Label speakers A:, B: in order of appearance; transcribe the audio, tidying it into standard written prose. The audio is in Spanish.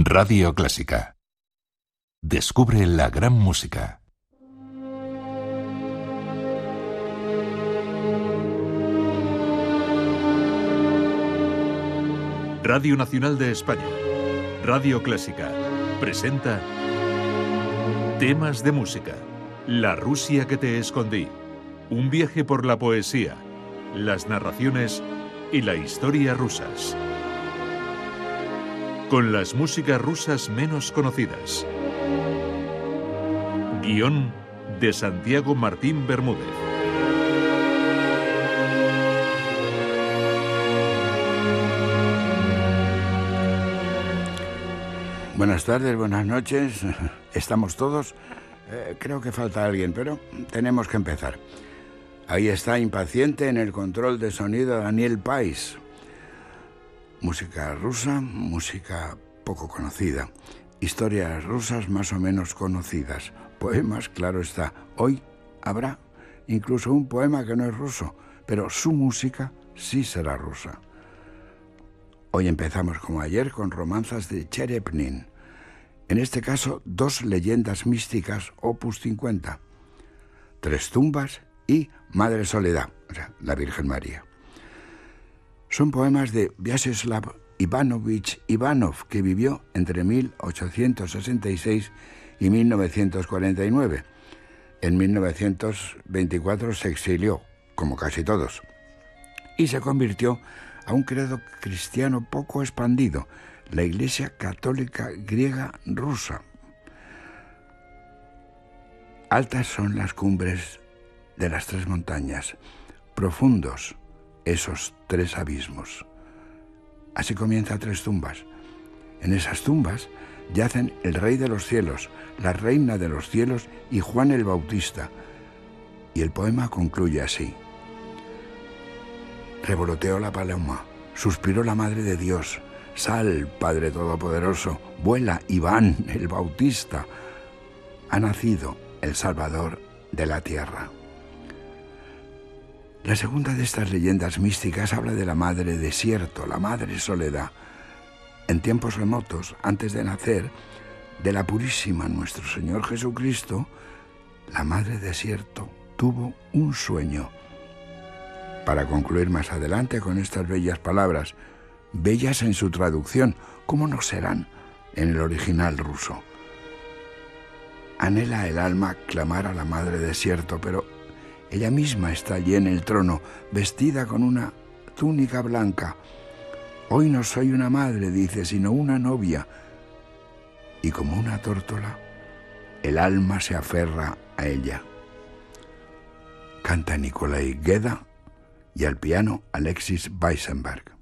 A: Radio Clásica. Descubre la gran música. Radio Nacional de España, Radio Clásica, presenta Temas de música. La Rusia que te escondí. Un viaje por la poesía, las narraciones y la historia rusas. Con las músicas rusas menos conocidas. Guión de Santiago Martín Bermúdez.
B: Buenas tardes, buenas noches. ¿Estamos todos? Creo que falta alguien, pero tenemos que empezar. Ahí está, impaciente, en el control de sonido, Daniel Pais. Música rusa, música poco conocida. Historias rusas más o menos conocidas. Poemas, claro está. Hoy habrá incluso un poema que no es ruso, pero su música sí será rusa. Hoy empezamos como ayer con romanzas de Cherepnin. En este caso, 2 leyendas místicas, opus 50. 3 tumbas y Madre Soledad, o sea, la Virgen María. Son poemas de Vyacheslav Ivanovich Ivanov, que vivió entre 1866 y 1949. En 1924 se exilió, como casi todos, y se convirtió a un credo cristiano poco expandido, la Iglesia Católica Griega Rusa. Altas son las cumbres de las 3 montañas, profundos esos 3 abismos. Así comienza 3 tumbas. En esas tumbas yacen el Rey de los Cielos, la Reina de los Cielos y Juan el Bautista. Y el poema concluye así. Revoloteó la paloma, suspiró la Madre de Dios. Sal, Padre Todopoderoso, vuela Iván el Bautista. Ha nacido el Salvador de la tierra. La segunda de estas leyendas místicas habla de la Madre Desierto, la Madre Soledad. En tiempos remotos, antes de nacer, de la Purísima Nuestro Señor Jesucristo, la Madre Desierto tuvo un sueño. Para concluir más adelante con estas bellas palabras, bellas en su traducción, ¿cómo no serán en el original ruso? Anhela el alma clamar a la Madre Desierto, pero ella misma está allí en el trono, vestida con una túnica blanca. Hoy no soy una madre, dice, sino una novia. Y como una tórtola, el alma se aferra a ella. Canta Nikolai Geda y al piano Alexis Weissenberg.